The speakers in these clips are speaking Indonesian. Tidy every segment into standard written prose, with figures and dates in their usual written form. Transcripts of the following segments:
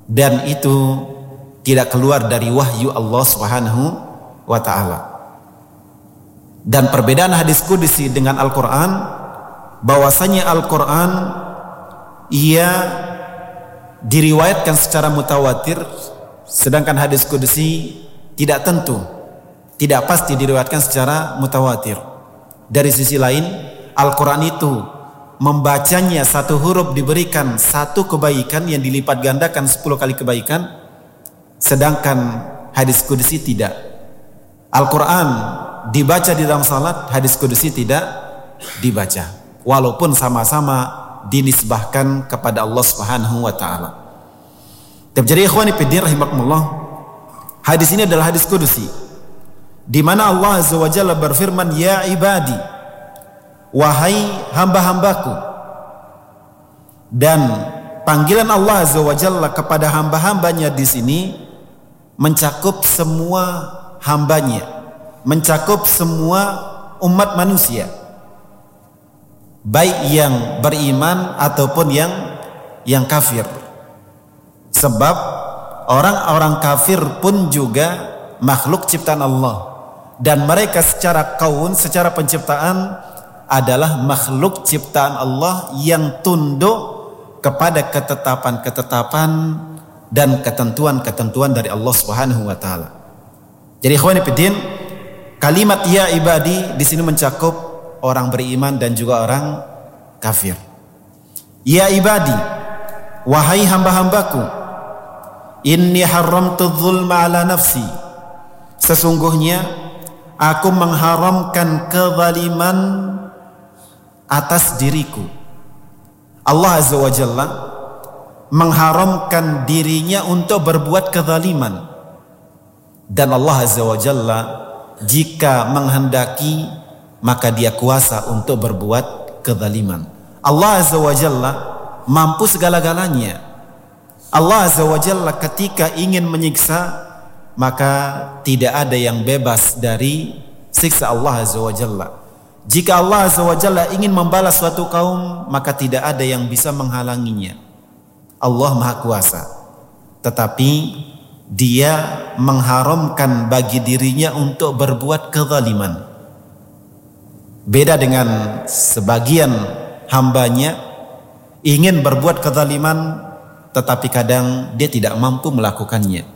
dan itu tidak keluar dari wahyu Allah Subhanahu wa ta'ala. Dan perbedaan hadis qudsi dengan Al-Quran, bahwasanya Al-Quran ia diriwayatkan secara mutawatir, sedangkan hadis qudsi tidak tentu, tidak pasti diriwayatkan secara mutawatir. Dari sisi lain, Al-Quran itu membacanya satu huruf diberikan satu kebaikan yang dilipat gandakan 10 kali kebaikan, sedangkan hadis qudsi tidak. Al-Quran dibaca di dalam salat, hadis qudsi tidak dibaca, walaupun sama-sama dinisbahkan kepada Allah Subhanahu wa ta'ala. Jadi ikhwani fiddin rahimakumullah, hadis ini adalah hadis qudsi, di mana Allah Azza wa Jalla berfirman, ya ibadi, wahai hamba-hambaku. Dan panggilan Allah Azza wa Jalla kepada hamba-hambanya di sini mencakup semua hambanya, mencakup semua umat manusia, baik yang beriman ataupun yang kafir. Sebab orang-orang kafir pun juga makhluk ciptaan Allah, dan mereka secara kaun, secara penciptaan adalah makhluk ciptaan Allah yang tunduk kepada ketetapan-ketetapan dan ketentuan-ketentuan dari Allah Subhanahu wa ta'ala. Jadi ikhwani fiddin, kalimat ya ibadi di sini mencakup orang beriman dan juga orang kafir. Ya ibadi, wahai hamba-hambaku, inni haramtu dzulma ala nafsi, sesungguhnya aku mengharamkan kezaliman atas diriku. Allah Azza wa Jalla mengharamkan dirinya untuk berbuat kezaliman, dan Allah Azza wa Jalla jika menghendaki maka dia kuasa untuk berbuat kezaliman. Allah Azza wa Jalla mampu segala-galanya. Allah Azza wa Jalla ketika ingin menyiksa, maka tidak ada yang bebas dari siksa Allah Azza wa Jalla. Jika Allah Azza wa Jalla ingin membalas suatu kaum, maka tidak ada yang bisa menghalanginya. Allah Maha Kuasa, tetapi dia mengharamkan bagi dirinya untuk berbuat kezaliman. Beda dengan sebagian hambanya, ingin berbuat kezaliman tetapi kadang dia tidak mampu melakukannya.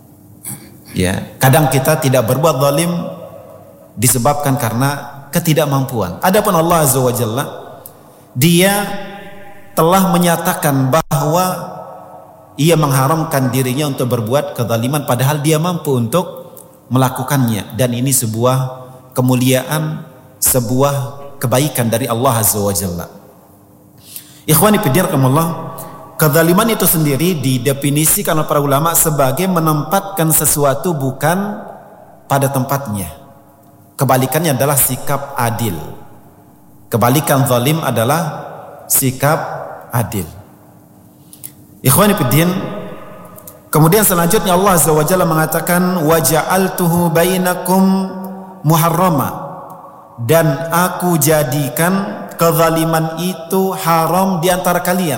Ya, kadang kita tidak berbuat zalim disebabkan karena ketidakmampuan. Adapun Allah Azza wa Jalla, dia telah menyatakan bahwa ia mengharamkan dirinya untuk berbuat kezaliman padahal dia mampu untuk melakukannya, dan ini sebuah kemuliaan, sebuah kebaikan dari Allah Azza wa Jalla. Ikhwani fiddin, kezaliman itu sendiri didefinisikan oleh para ulama sebagai menempatkan sesuatu bukan pada tempatnya. Kebalikannya adalah sikap adil. Kebalikan zalim adalah sikap adil. Ikhwani fiddin, kemudian selanjutnya Allah Azza wa Jalla mengatakan, wa ja'altuhu bainakum muharrama, dan aku jadikan kezaliman itu haram di antara kalian.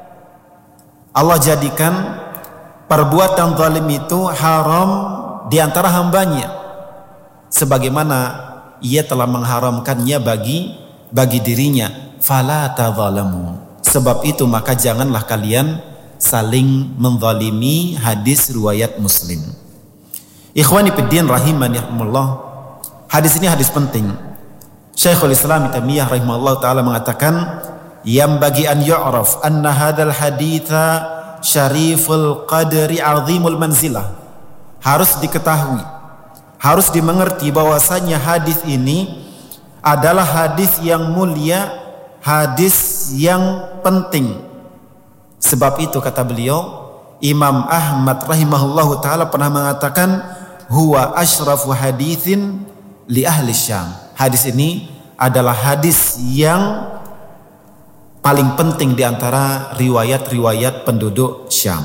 Allah jadikan perbuatan zalim itu haram di antara hambanya, sebagaimana ia telah mengharamkannya bagi dirinya. Fala tadzalamu, sebab itu maka janganlah kalian saling menzalimi. Hadis riwayat Muslim. Ikhwani fiddin rahimanillah, hadis ini hadis penting. Syekhul Islam Ibnu Taimiyah rahimahullah taala mengatakan, yang bagi an yu'raf anna hadzal haditsa syariful qadri azimul manzilah, harus diketahui, harus dimengerti bahwasanya hadis ini adalah hadis yang mulia, hadis yang penting. Sebab itu kata beliau, Imam Ahmad rahimahullahu taala pernah mengatakan, huwa asyrafu haditsin li ahli Syam. Hadis ini adalah hadis yang paling penting di antara riwayat-riwayat penduduk Syam.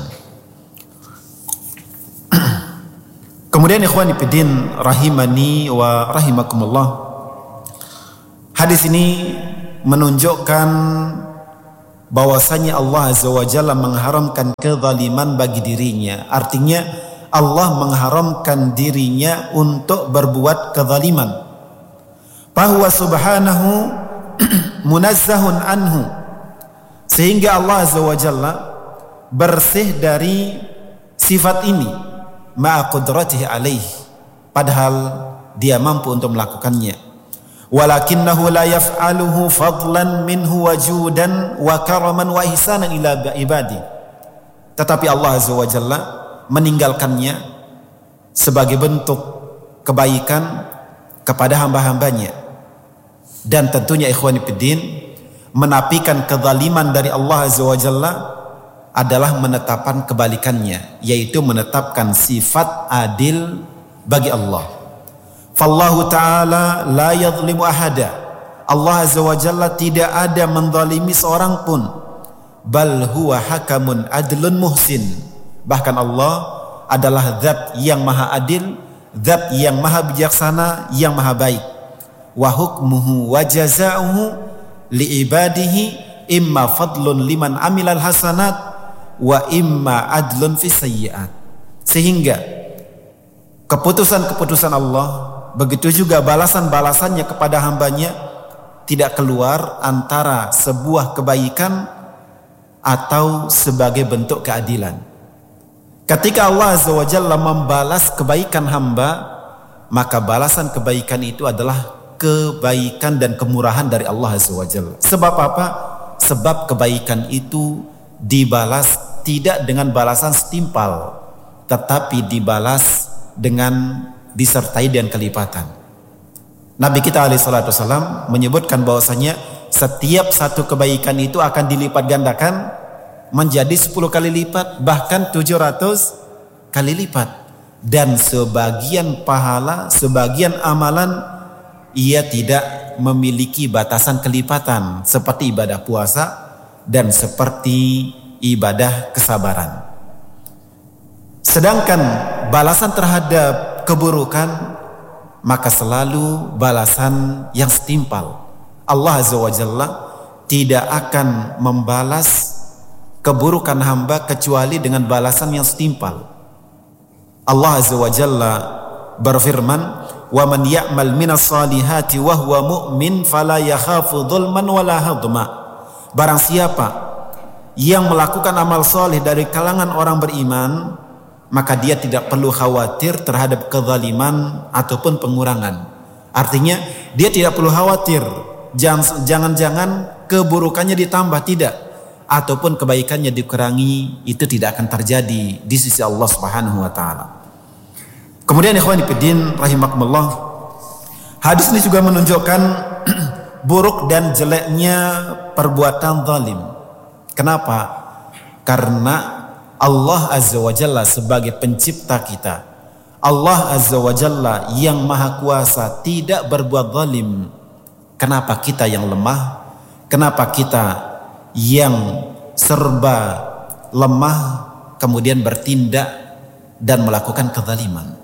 Kemudian ikhwani fiddin rahimani wa rahimakumullah, hadis ini menunjukkan bahwasanya Allah Azza wa Jalla mengharamkan kezaliman bagi dirinya. Artinya Allah mengharamkan dirinya untuk berbuat kezaliman. Fahuwa subhanahu munazzahun anhu, sehingga Allah Azza wa Jalla bersih dari sifat ini, ma'a qudratihi alaih, padahal dia mampu untuk melakukannya. Walakinnahu la yaf'aluhu fadlan minhu wajudan wa karaman wa ihsanan ila ibadi. Tetapi Allah Azza wa Jalla meninggalkannya sebagai bentuk kebaikan kepada hamba-hambanya. Dan tentunya ikhwani fiddin, menafikan kezaliman dari Allah Azza wa Jalla adalah menetapkan kebalikannya, yaitu menetapkan sifat adil bagi Allah. Fallahu ta'ala la yadhlimu ahada. Allah Azza wa Jalla tidak ada menzalimi seorang pun. Bal huwa hakamun adlun muhsin. Bahkan Allah adalah zat yang maha adil, zat yang maha bijaksana, yang maha baik. Wa hukmuhu wa jaza'uhu li ibadihi imma fadlun liman amilal hasanat wa imma adlun fi sayyi'at. Sehingga keputusan-keputusan Allah, begitu juga balasan-balasannya kepada hambanya, tidak keluar antara sebuah kebaikan atau sebagai bentuk keadilan. Ketika Allah Azza wa Jalla membalas kebaikan hamba, maka balasan kebaikan itu adalah kebaikan dan kemurahan dari Allah Azza wa Jalla. Sebab apa? Sebab kebaikan itu dibalas tidak dengan balasan setimpal, tetapi dibalas dengan disertai dengan kelipatan. Nabi kita alaihi salatu wasallam menyebutkan bahwasanya setiap satu kebaikan itu akan dilipat gandakan menjadi 10 kali lipat, bahkan 700 kali lipat. Dan sebagian pahala, sebagian amalan ia tidak memiliki batasan kelipatan, seperti ibadah puasa dan seperti ibadah kesabaran. Sedangkan balasan terhadap keburukan maka selalu balasan yang setimpal. Allah Azza wa Jalla tidak akan membalas keburukan hamba kecuali dengan balasan yang setimpal. Allah Azza wa Jalla berfirman, "Wa man ya'mal minas salihati wa huwa mu'min fala yakhafu dhulman wala hadma." Barang siapa yang melakukan amal soleh dari kalangan orang beriman, maka dia tidak perlu khawatir terhadap kezaliman ataupun pengurangan. Artinya dia tidak perlu khawatir jangan-jangan keburukannya ditambah, tidak, ataupun kebaikannya dikurangi, itu tidak akan terjadi di sisi Allah Subhanahu wa taala. Kemudian ikhwani fiddin rahimakumullah, hadis ini juga menunjukkan buruk dan jeleknya perbuatan zalim. Kenapa? Karena Allah Azza wa Jalla sebagai pencipta kita, Allah Azza wa Jalla yang maha kuasa tidak berbuat zalim. Kenapa kita yang lemah? Kenapa kita yang serba lemah kemudian bertindak dan melakukan kezaliman?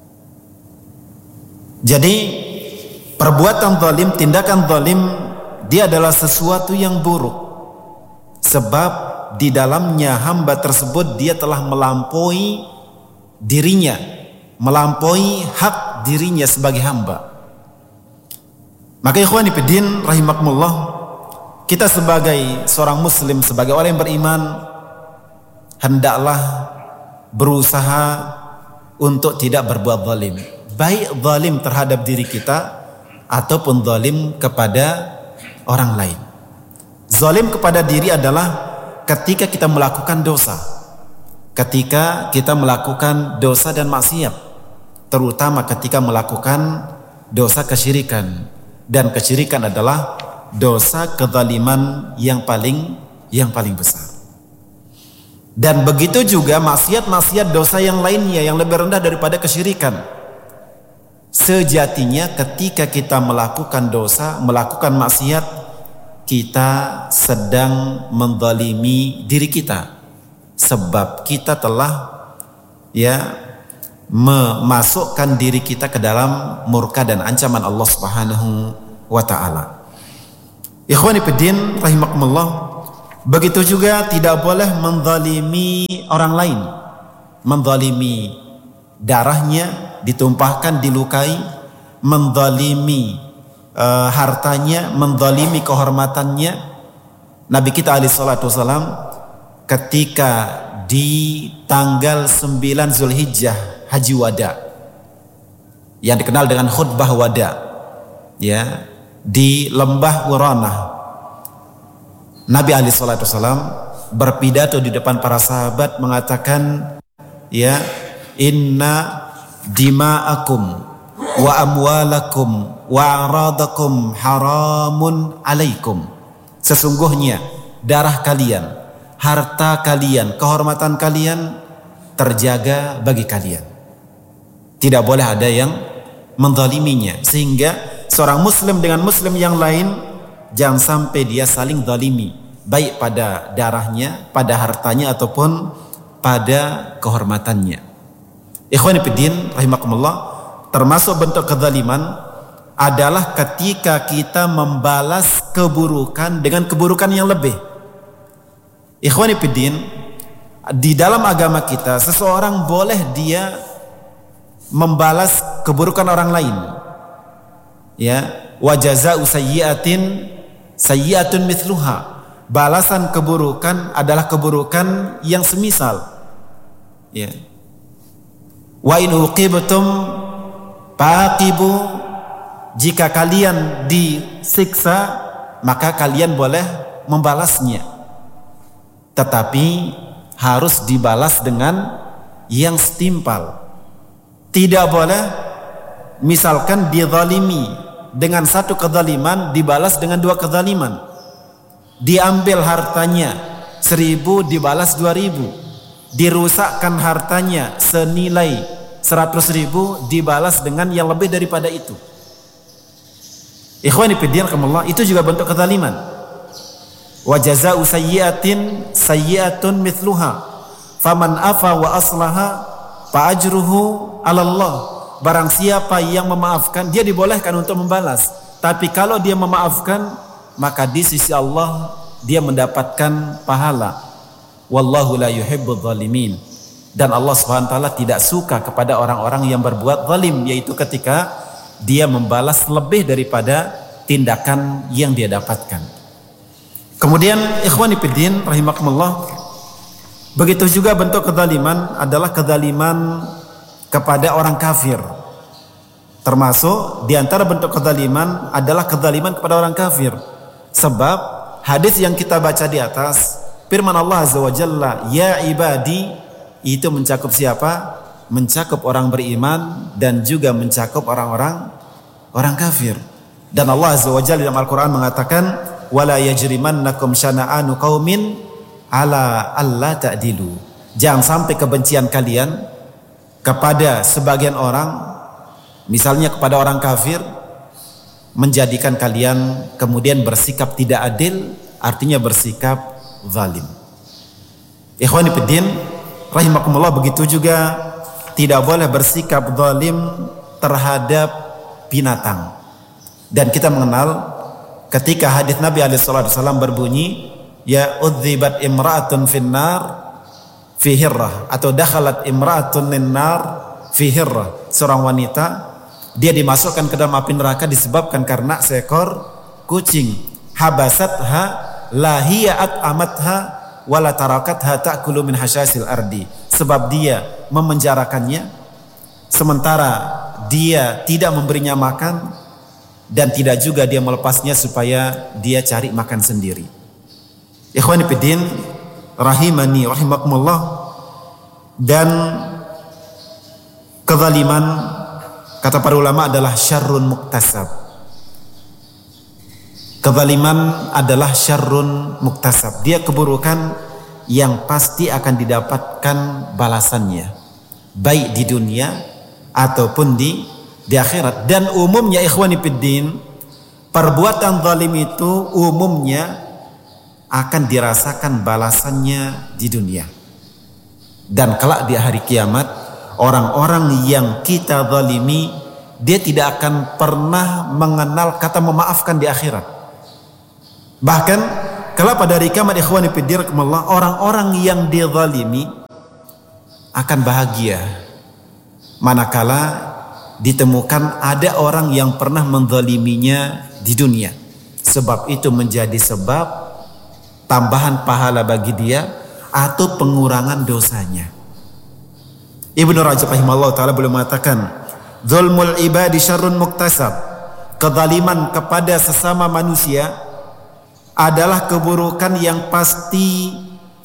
Jadi perbuatan zalim, tindakan zalim, dia adalah sesuatu yang buruk, sebab di dalamnya hamba tersebut dia telah melampaui dirinya, melampaui hak dirinya sebagai hamba. Maka ikhwani fiddin rahimakumullah, kita sebagai seorang muslim, sebagai orang yang beriman, hendaklah berusaha untuk tidak berbuat zalim, baik zalim terhadap diri kita ataupun zalim kepada orang lain. Zalim kepada diri adalah ketika kita melakukan dosa, ketika kita melakukan dosa dan maksiat, terutama ketika melakukan dosa kesyirikan, dan kesyirikan adalah dosa kezaliman yang paling besar. Dan begitu juga maksiat-maksiat dosa yang lainnya yang lebih rendah daripada kesyirikan. Sejatinya ketika kita melakukan dosa, melakukan maksiat, kita sedang menzalimi diri kita, sebab kita telah memasukkan diri kita ke dalam murka dan ancaman Allah Subhanahu wa taala. Ikhwani fiddin rahimakumullah, Begitu juga tidak boleh menzalimi orang lain, menzalimi darahnya, ditumpahkan, dilukai, menzalimi hartanya, menzalimi kehormatannya. Nabi kita alaihi salatu wasalam ketika di tanggal 9 Zulhijjah Haji Wada, yang dikenal dengan khutbah wada, ya, di lembah Uranah, Nabi alaihi salatu wasalam berpidato di depan para sahabat mengatakan, ya, inna dima'akum wa amwalakum wa aradakum haramun alaikum. Sesungguhnya darah kalian, harta kalian, kehormatan kalian terjaga bagi kalian. Tidak boleh ada yang menzaliminya, sehingga seorang muslim dengan muslim yang lain jangan sampai dia saling zalimi, baik pada darahnya, pada hartanya, ataupun pada kehormatannya. Ikhwani fiddin rahimakumullah, termasuk bentuk kezaliman adalah ketika kita membalas keburukan dengan keburukan yang lebih. Ikhwani fiddin, di dalam agama kita seseorang boleh dia membalas keburukan orang lain, ya, wa jazaa'u sayyi'atin sayyi'atun mithluha. Balasan keburukan adalah keburukan yang semisal, ya. Wa in uqibtum faqibu, jika kalian disiksa maka kalian boleh membalasnya, tetapi harus dibalas dengan yang setimpal. Tidak boleh misalkan dizalimi dengan satu kezaliman dibalas dengan dua kezaliman. Diambil hartanya 1.000 dibalas 2.000, dirusakkan hartanya senilai 100.000 dibalas dengan yang lebih daripada itu. Ikhwani fiddin rahimakumullah, itu juga bentuk kezaliman. Wa jazaa'u sayyi'atin sayyi'atun mithluha faman afa wa aslaha fa ajruhu 'ala Allah. Barang siapa yang memaafkan, dia dibolehkan untuk membalas, tapi kalau dia memaafkan maka di sisi Allah dia mendapatkan pahala. Wallahu la yuhibbudz zalimin. Dan Allah Subhanahu wa taala tidak suka kepada orang-orang yang berbuat zalim, yaitu ketika dia membalas lebih daripada tindakan yang dia dapatkan. Kemudian ikhwani fiddin rahimakumullah, begitu juga bentuk kezaliman adalah kezaliman kepada orang kafir. Termasuk di antara bentuk kezaliman adalah kezaliman kepada orang kafir. Sebab hadis yang kita baca di atas, firman Allah Azza wa Jalla, ya ibadi, itu mencakup siapa? Mencakup orang beriman dan juga mencakup orang kafir. Dan Allah Azza wa Jalla dalam Al-Quran mengatakan, wala yajrimannakum syana'anu qaumin ala alla ta'dilu. Jangan sampai kebencian kalian kepada sebagian orang, misalnya kepada orang kafir, menjadikan kalian kemudian bersikap tidak adil, artinya bersikap zalim. Ikhwani fiddin rahimakumullah, begitu juga tidak boleh bersikap zalim terhadap binatang. Dan kita mengenal ketika hadis Nabi SAW berbunyi, ya udzibat imra'atun finnar fi hirrah, atau dakhalat imra'atun ninnar fi hirrah. Seorang wanita, dia dimasukkan ke dalam api neraka disebabkan karena seekor kucing. Habasatha lahiyat amatha wala tarakatha ta'kulu min hasyasil ardi. Sebab dia memenjarakannya sementara dia tidak memberinya makan, dan tidak juga dia melepasnya supaya dia cari makan sendiri. Ikhwani fiddin rahimani rahimakumullah, dan kezaliman kata para ulama adalah syarrun muktasab. Kezaliman adalah syarrun muktasab. Dia keburukan yang pasti akan didapatkan balasannya, baik di dunia ataupun di akhirat. Dan umumnya ikhwani fiddin, perbuatan zalim itu umumnya akan dirasakan balasannya di dunia. Dan kelak di hari kiamat, orang-orang yang kita zalimi, dia tidak akan pernah mengenal kata memaafkan di akhirat. Bahkan kelak pada hari kiamat ikhwani fillah, orang-orang yang dizalimi akan bahagia manakala ditemukan ada orang yang pernah menzaliminya di dunia. Sebab itu menjadi sebab tambahan pahala bagi dia atau pengurangan dosanya. Ibnu Rajab rahimahullah ta'ala boleh mengatakan, zulmul ibadi syarrun muktasab, kezaliman kepada sesama manusia adalah keburukan yang pasti,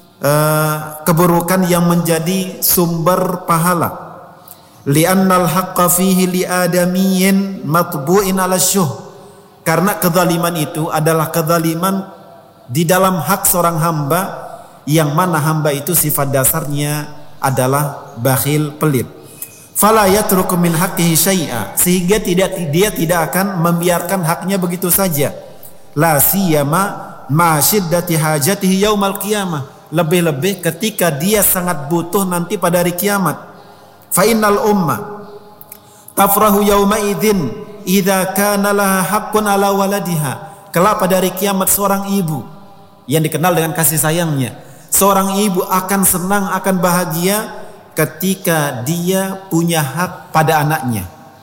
keburukan yang menjadi sumber pahala. Li'annal haqqa fihi li'adamiyyin matbu'in ala syuh, karena kezaliman itu adalah kezaliman di dalam hak seorang hamba, yang mana hamba itu sifat dasarnya adalah bakhil, pelit. Fala yatruku min haqqihi syai'a, sehingga dia tidak akan membiarkan haknya begitu saja. La siyama ma syiddati hajatihi yaumal qiyamah, lebih-lebih ketika dia sangat butuh nanti pada hari kiamat. Fa innal umma tafrahu yauma idzin idza kana laha haqqun ala waladiha, kelak pada hari kiamat seorang ibu yang dikenal dengan kasih sayangnya, seorang ibu akan senang, akan bahagia ketika dia punya hak pada anaknya.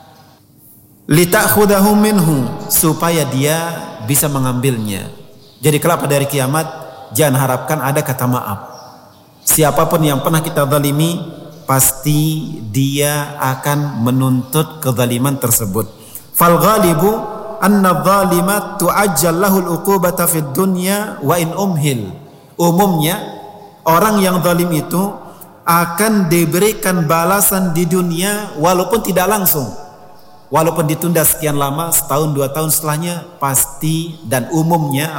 Lita'khudahu minhu, supaya dia bisa mengambilnya. Jadi kelak pada hari kiamat jangan harapkan ada kata maaf. Siapapun yang pernah kita zalimi, pasti dia akan menuntut kezaliman tersebut. Fal ghalibu anna dzalima tu'ajjal lahul uqubata fid dunya wa in umhil. Umumnya orang yang zalim itu akan diberikan balasan di dunia walaupun tidak langsung, walaupun ditunda sekian lama, setahun 2 tahun setelahnya, pasti dan umumnya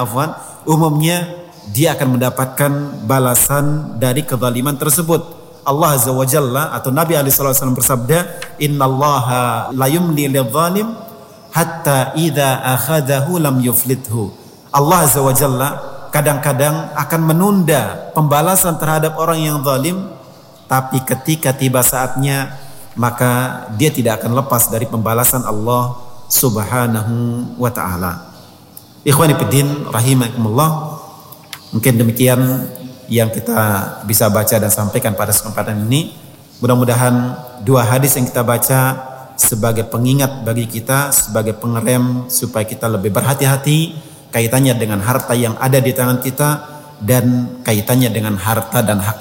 dia akan mendapatkan balasan dari kezaliman tersebut. Allah Azza wa Jalla atau Nabi alaihi wasallam bersabda, innallaha la yumli lidh-dhalim hatta idza akhadahu lam yuflithu. Allah Azza wa Jalla kadang-kadang akan menunda pembalasan terhadap orang yang zalim, tapi ketika tiba saatnya maka dia tidak akan lepas dari pembalasan Allah Subhanahu wa ta'ala. Ikhwani fiddin rahimakumullah, mungkin demikian yang kita bisa baca dan sampaikan pada kesempatan ini. Mudah-mudahan 2 hadis yang kita baca sebagai pengingat bagi kita, sebagai pengerem supaya kita lebih berhati-hati kaitannya dengan harta yang ada di tangan kita dan kaitannya dengan harta dan hak